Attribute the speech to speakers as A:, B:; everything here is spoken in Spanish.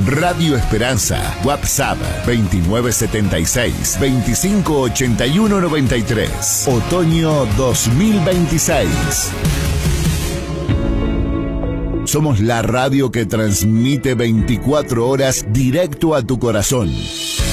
A: Radio Esperanza, WhatsApp 2976-258193. Otoño 2026. Somos la radio que transmite 24 horas directo a tu corazón.